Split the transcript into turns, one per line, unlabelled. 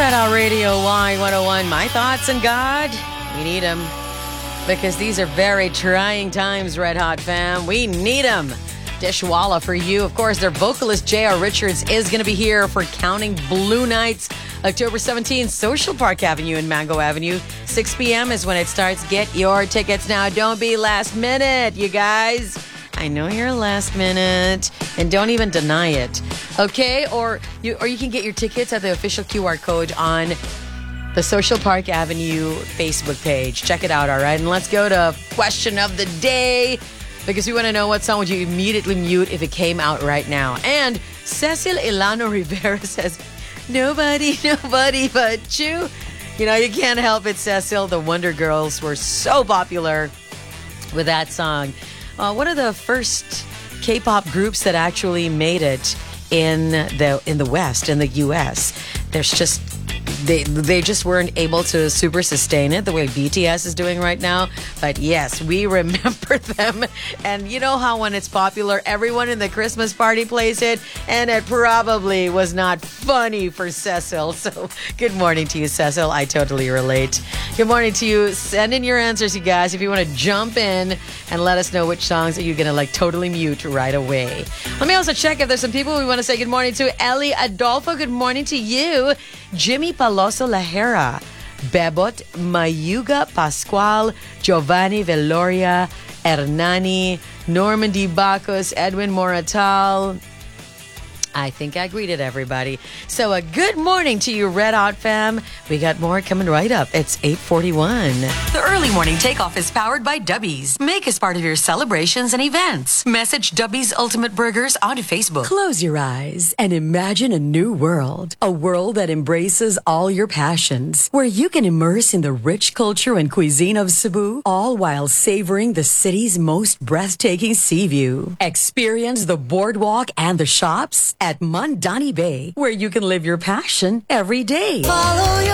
Red Hot Radio Y101. My thoughts on God. We need them. Because these are very trying times, Red Hot fam. We need them. Dishwalla for you. Of course, their vocalist J.R. Richards is going to be here for Counting Blue Nights, October 17th, Social Park Avenue and Mango Avenue. 6 p.m. is when it starts. Get your tickets now. Don't be last minute, you guys. I know you're last minute, and don't even deny it. Okay? Or you can get your tickets at the official QR code on the Social Park Avenue Facebook page. Check it out, all right? And let's go to question of the day, because we want to know what song would you immediately mute if it came out right now. And Cecil Ilano Rivera says, nobody but you. You know, you can't help it, Cecil. The Wonder Girls were so popular with that song. One of the first K-pop groups that actually made it in the West, in the U.S. There's just they just weren't able to super sustain it the way BTS is doing right now. But yes, we remember them. And you know how when it's popular, everyone in the Christmas party plays it, and it probably was not funny for Cecil. So good morning to you, Cecil. I totally relate. Good morning to you. Send in your answers, you guys, if you want to jump in and let us know which songs are you going to totally mute right away. Let me also check if there's some people we want to say good morning to. Ellie Adolfo, good morning to you. Jimmy Paloso Lahera, Bebot Mayuga Pascual, Giovanni Veloria, Hernani, Normandy Bacos, Edwin Moratal. I think I greeted everybody. So a good morning to you, Red Hot fam. We got more coming right up. It's 8:41.
The early morning takeoff is powered by Dubbies. Make us part of your celebrations and events. Message Dubbies Ultimate Burgers onto Facebook.
Close your eyes and imagine a new world. A world that embraces all your passions. Where you can immerse in the rich culture and cuisine of Cebu, all while savoring the city's most breathtaking sea view. Experience the boardwalk and the shops at Mandani Bay, where you can live your passion every day.
Follow your